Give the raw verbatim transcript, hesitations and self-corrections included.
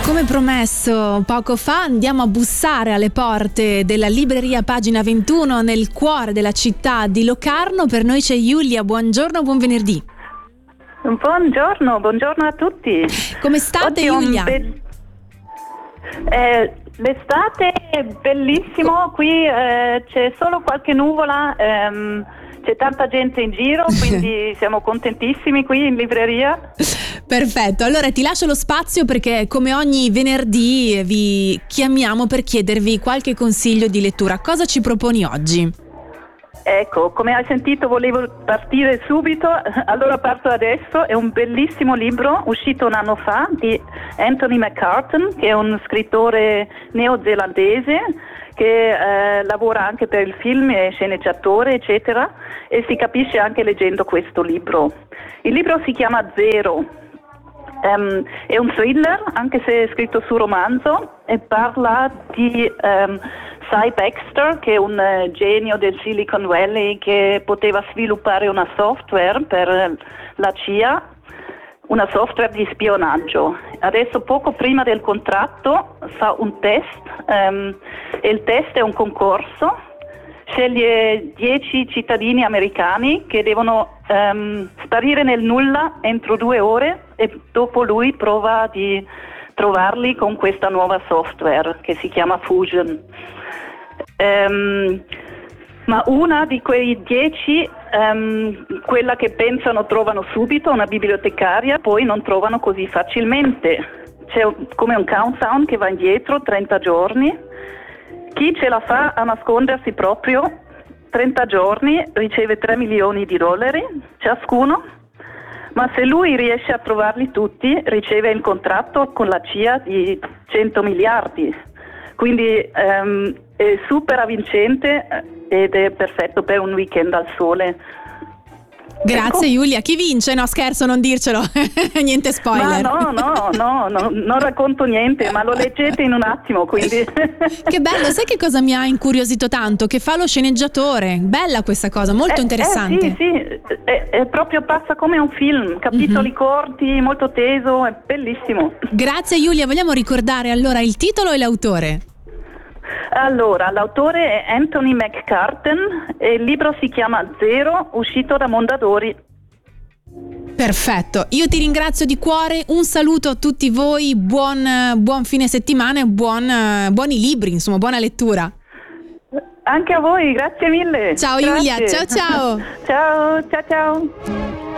Come promesso poco fa, andiamo a bussare alle porte della libreria Pagina ventuno nel cuore della città di Locarno. Per noi c'è Giulia. Buongiorno, buon venerdì. Buongiorno, buongiorno a tutti. Come state, Giulia? Be- eh, l'estate è bellissimo, qui eh, c'è solo qualche nuvola, ehm, c'è tanta gente in giro, quindi siamo contentissimi qui in libreria. Perfetto, allora ti lascio lo spazio perché come ogni venerdì vi chiamiamo per chiedervi qualche consiglio di lettura. Cosa ci proponi oggi? Ecco, come hai sentito volevo partire subito, allora parto adesso. È un bellissimo libro uscito un anno fa di Anthony McCarten, che è un scrittore neozelandese che eh, lavora anche per il film, è sceneggiatore eccetera, e si capisce anche leggendo questo libro. Il libro si chiama Zero. Um, è un thriller, anche se è scritto su romanzo, e parla di um, Cy Baxter, che è un uh, genio del Silicon Valley che poteva sviluppare una software per uh, la C I A, una software di spionaggio. Adesso, poco prima del contratto, fa un test, um, e il test è un concorso. Sceglie dieci cittadini americani che devono um, sparire nel nulla entro due ore e dopo lui prova di trovarli con questa nuova software che si chiama Fusion. Um, ma una di quei dieci, um, quella che pensano trovano subito, una bibliotecaria, poi non trovano così facilmente. C'è come un countdown che va indietro, trenta giorni. Chi ce la fa a nascondersi proprio trenta giorni riceve tre milioni di dollari ciascuno, ma se lui riesce a trovarli tutti riceve il contratto con la C I A di cento miliardi. Quindi um, è super avvincente ed è perfetto per un weekend al sole. Grazie, ecco. Giulia. Chi vince? No, scherzo, non dircelo. Niente spoiler. Ma no, no, no, no, non racconto niente, ma lo leggete in un attimo, quindi. Che bello, sai che cosa mi ha incuriosito tanto? Che fa lo sceneggiatore. Bella questa cosa, molto eh, interessante. Eh, sì, sì, è, è proprio passa come un film, capitoli mm-hmm. corti, molto teso, è bellissimo. Grazie, Giulia. Vogliamo ricordare allora il titolo e l'autore? Allora, l'autore è Anthony McCarten e il libro si chiama Zero, uscito da Mondadori. Perfetto, io ti ringrazio di cuore, un saluto a tutti voi, buon, buon fine settimana e buon, buoni libri, insomma, buona lettura. Anche a voi, grazie mille. Ciao grazie. Giulia, ciao ciao. Ciao, ciao ciao.